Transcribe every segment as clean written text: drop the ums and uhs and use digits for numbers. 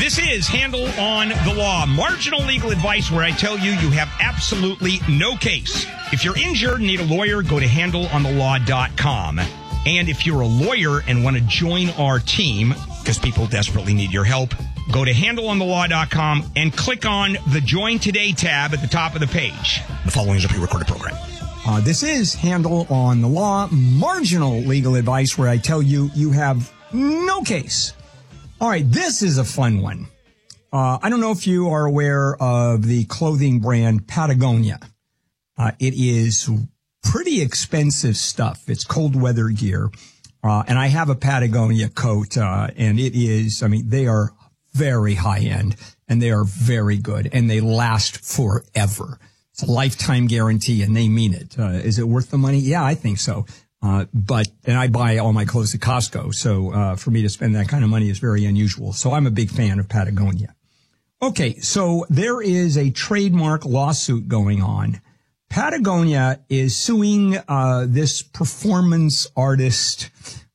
This is Handle on the Law, marginal legal advice where I tell you you have absolutely no case. If you're injured and need a lawyer, go to handleonthelaw.com. And if you're a lawyer and want to join our team, because people desperately need your help, go to handleonthelaw.com and click on the Join Today tab at the top of the page. The following is a pre-recorded program. This is Handle on the Law, marginal legal advice where I tell you you have no case. All right, this is a fun one. I don't know if you are aware of the clothing brand Patagonia. It is pretty expensive stuff. It's cold weather gear. And I have a Patagonia coat, and it is, they are very high end and they are very good and they last forever. It's a lifetime guarantee and they mean it. Is it worth the money? Yeah, I think so. And I buy all my clothes at Costco. So, for me to spend that kind of money is very unusual. So I'm a big fan of Patagonia. Okay. So there is a trademark lawsuit going on. Patagonia is suing, this performance artist,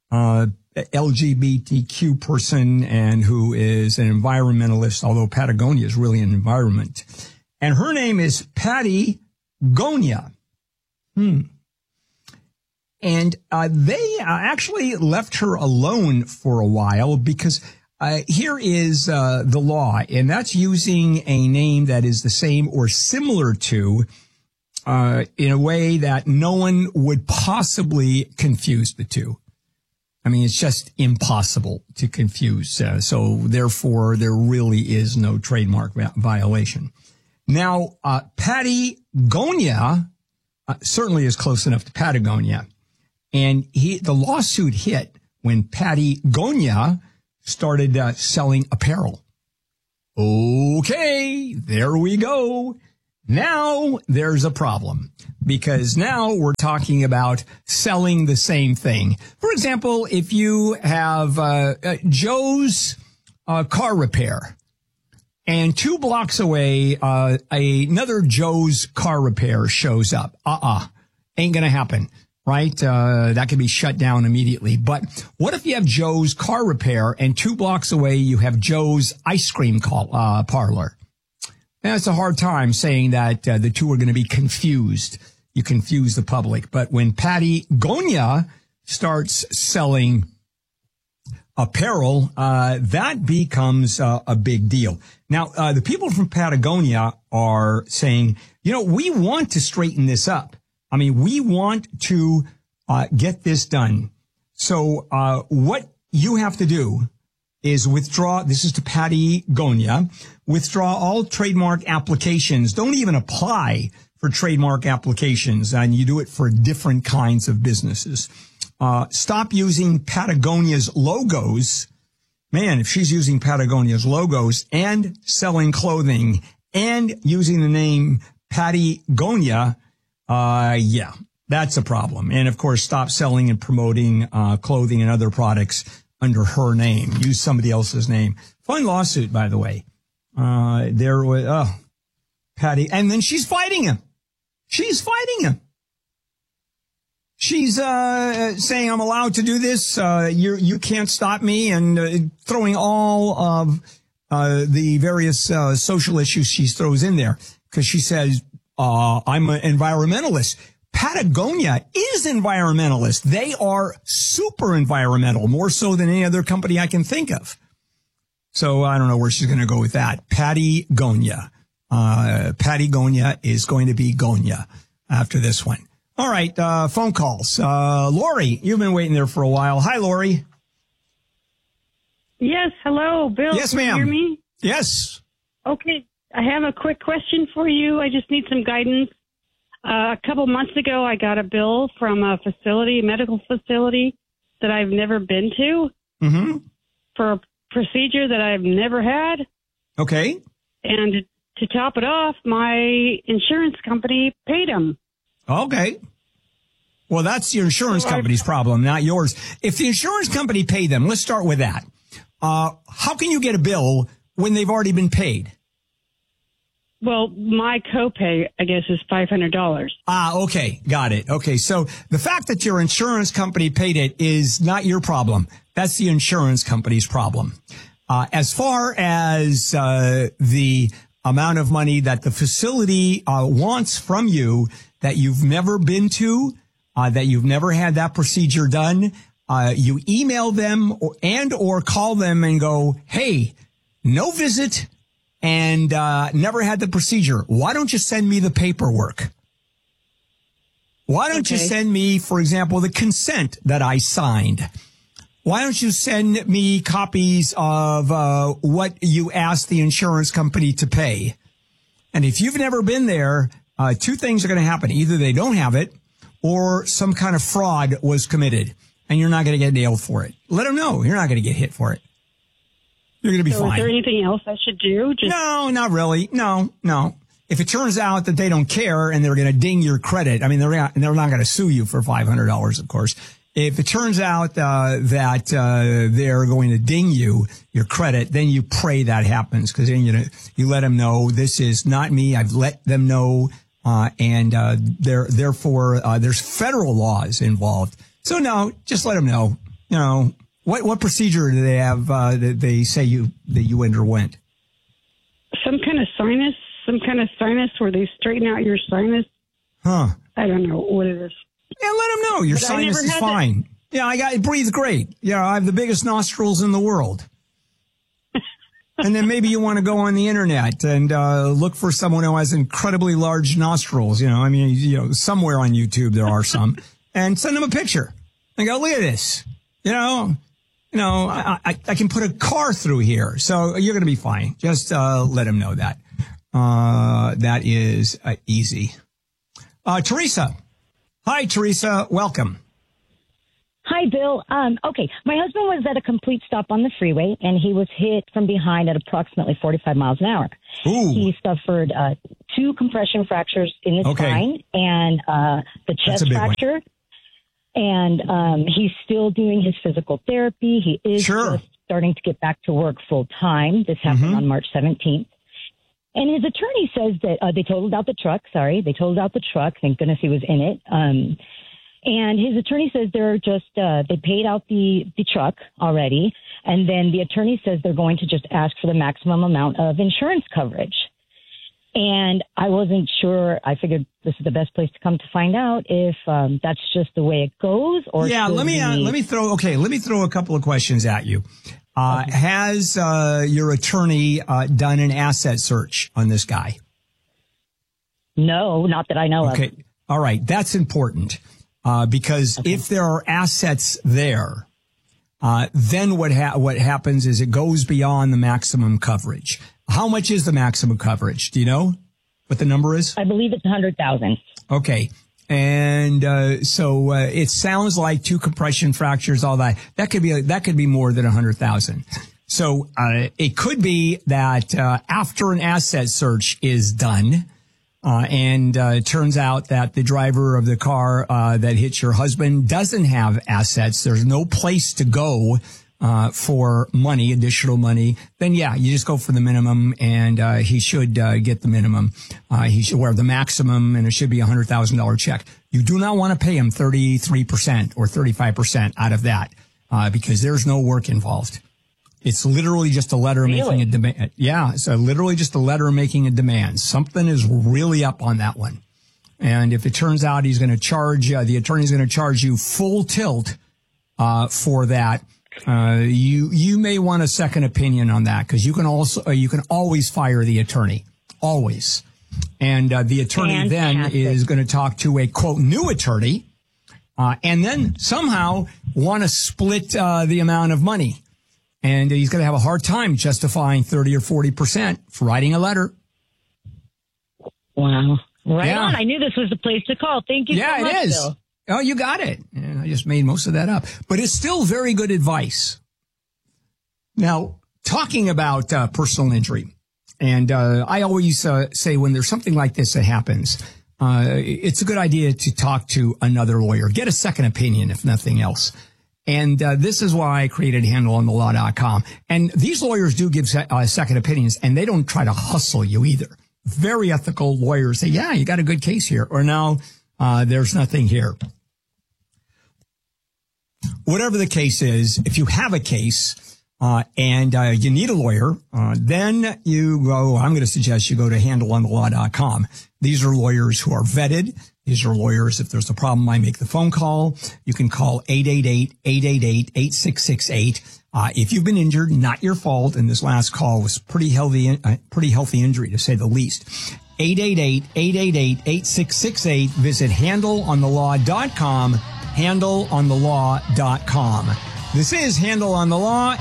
LGBTQ person and who is an environmentalist, although Patagonia is really an environment. And her name is Patty Gonia. And they actually left her alone for a while because here is the law, and that's using a name that is the same or similar to in a way that no one would possibly confuse the two. It's just impossible to confuse. So therefore, there really is no trademark violation. Now, Patty Gonia certainly is close enough to Patagonia. And the lawsuit hit when Patty Gonia started selling apparel. Okay, there we go. Now there's a problem because now we're talking about selling the same thing. For example, if you have Joe's car repair and 2 blocks away another Joe's car repair shows up, ain't gonna happen. Right? That can be shut down immediately. But what if you have Joe's car repair and 2 blocks away you have Joe's ice cream parlor? And it's a hard time saying that the two are going to be confused. You confuse the public. But when Patty Gonia starts selling apparel, that becomes a big deal. Now, the people from Patagonia are saying, we want to straighten this up. We want to get this done. So what you have to do is withdraw. This is to Patty Gonia. Withdraw all trademark applications. Don't even apply for trademark applications. And you do it for different kinds of businesses. Stop using Patagonia's logos. Man, if she's using Patagonia's logos and selling clothing and using the name Patty Gonia, yeah, that's a problem. And of course, stop selling and promoting clothing and other products under her name. Use somebody else's name. Fun lawsuit, by the way. There was Patty, and then she's fighting him. She's saying I'm allowed to do this. You can't stop me, and throwing all of the various social issues she throws in there because she says. I'm an environmentalist. Patagonia is environmentalist. They are super environmental, more so than any other company I can think of. So I don't know where she's going to go with that. Patty Gonia. Patty Gonia is going to be Gonia after this one. All right, phone calls. Lori, you've been waiting there for a while. Hi, Lori. Yes, hello, Bill. Yes, ma'am. Can you hear me? Yes. Okay. I have a quick question for you. I just need some guidance. A couple months ago, I got a bill from a medical facility that I've never been to for a procedure that I've never had. Okay. And to top it off, my insurance company paid them. Okay. Well, that's your insurance company's problem, not yours. If the insurance company paid them, let's start with that. How can you get a bill when they've already been paid? Well, my copay, I guess, is $500. Okay. Got it. Okay. So the fact that your insurance company paid it is not your problem. That's the insurance company's problem. As far as the amount of money that the facility wants from you that you've never been to, that you've never had that procedure done, you email them or call them and go, hey, no visit and never had the procedure. Why don't you send me the paperwork? Why don't you send me, for example, the consent that I signed? Why don't you send me copies of what you asked the insurance company to pay? And if you've never been there, two things are going to happen. Either they don't have it or some kind of fraud was committed and you're not going to get nailed for it. Let them know you're not going to get hit for it. You're going to be fine. Is there anything else I should do? No, not really. No. If it turns out that they don't care and they're going to ding your credit, I mean, they're not going to sue you for $500, of course. If it turns out that they're going to ding you, your credit, then you pray that happens because then you let them know this is not me. I've let them know, and therefore there's federal laws involved. So no, just let them know. You know what procedure do they have that they say that you underwent? Some kind of sinus where they straighten out your sinus. Huh? I don't know what it is. Yeah, let them know your sinus is fine. Yeah, I breathe great. Yeah, I have the biggest nostrils in the world. And then maybe you want to go on the internet and look for someone who has incredibly large nostrils. I mean, somewhere on YouTube there are some, and send them a picture and go, look at this. I can put a car through here, so you're going to be fine. Just let them know that. That is easy. Teresa. Hi, Teresa. Welcome. Hi, Bill. Okay. My husband was at a complete stop on the freeway, and he was hit from behind at approximately 45 miles an hour. Ooh. He suffered 2 compression fractures in his spine and the chest fracture. And he's still doing his physical therapy. He is just starting to get back to work full time. This happened on March 17th. And his attorney says that they totaled out the truck. They totaled out the truck. Thank goodness he was in it. And his attorney says they paid out the truck already. And then the attorney says they're going to just ask for the maximum amount of insurance coverage. And I wasn't sure. I figured this is the best place to come to find out if that's just the way it goes. Or let me throw a couple of questions at you. Has your attorney done an asset search on this guy? No, not that I know of. Okay. All right. That's important because if there are assets there, then what happens is it goes beyond the maximum coverage. How much is the maximum coverage? Do you know what the number is? I believe it's $100,000. Okay. And so it sounds like 2 compression fractures, all that. That could be more than 100,000. So it could be that after an asset search is done, and it turns out that the driver of the car that hit your husband doesn't have assets, there's no place to go for money, additional money, then you just go for the minimum, and he should get the minimum. He should wear the maximum, and it should be $100,000 check. You do not want to pay him 33% or 35% out of that because there's no work involved. It's literally just a letter making a demand. Yeah, it's literally just a letter making a demand. Something is really up on that one. And if it turns out he's going to charge, the attorney's going to charge you full tilt for that, you may want a second opinion on that because you can always fire the attorney, always. And the attorney then is going to talk to a quote new attorney, and then somehow want to split the amount of money. And he's going to have a hard time justifying 30 or 40% for writing a letter. Wow. Right on. I knew this was the place to call. Thank you so much, it is. Bill. Oh, you got it. I just made most of that up. But it's still very good advice. Now, talking about personal injury, and I always say when there's something like this that happens, it's a good idea to talk to another lawyer. Get a second opinion, if nothing else. And this is why I created handleonthelaw.com. And these lawyers do give second opinions, and they don't try to hustle you either. Very ethical lawyers say, yeah, you got a good case here. Or no, there's nothing here. Whatever the case is, if you have a case, and you need a lawyer, then you go, I'm going to suggest you go to handleonthelaw.com. These are lawyers who are vetted. These are lawyers. If there's a problem, I make the phone call. You can call 888-888-8668. If you've been injured, not your fault, and this last call was pretty healthy injury, to say the least. 888-888-8668. Visit handleonthelaw.com, handleonthelaw.com. This is Handle on the Law.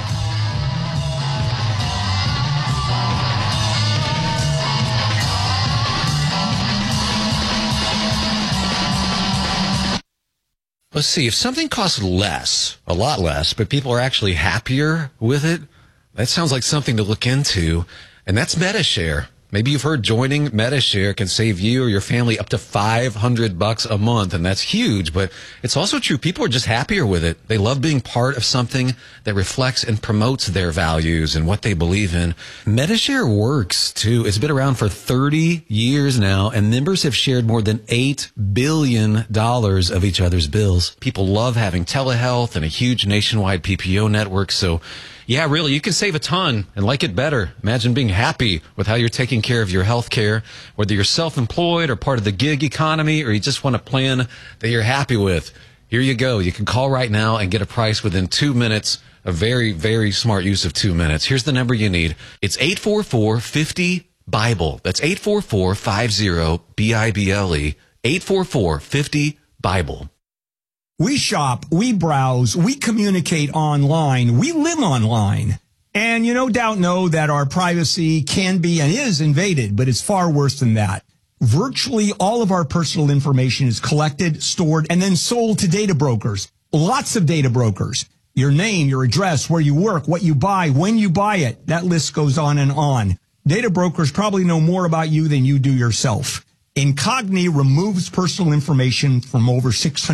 Let's see, if something costs less, a lot less, but people are actually happier with it, that sounds like something to look into, and that's Medi-Share. Maybe you've heard joining Medi-Share can save you or your family up to $500 a month, and that's huge, but it's also true. People are just happier with it. They love being part of something that reflects and promotes their values and what they believe in. Medi-Share works, too. It's been around for 30 years now, and members have shared more than $8 billion of each other's bills. People love having telehealth and a huge nationwide PPO network, so yeah, really, you can save a ton and like it better. Imagine being happy with how you're taking care of your health care, whether you're self-employed or part of the gig economy, or you just want a plan that you're happy with. Here you go. You can call right now and get a price within 2 minutes. A very, very smart use of 2 minutes. Here's the number you need. It's 844-50-BIBLE. That's 844-50-BIBLE. 844-50-BIBLE. We shop, we browse, we communicate online, we live online. And you no doubt know that our privacy can be and is invaded, but it's far worse than that. Virtually all of our personal information is collected, stored, and then sold to data brokers. Lots of data brokers. Your name, your address, where you work, what you buy, when you buy it. That list goes on and on. Data brokers probably know more about you than you do yourself. Incogni removes personal information from over 600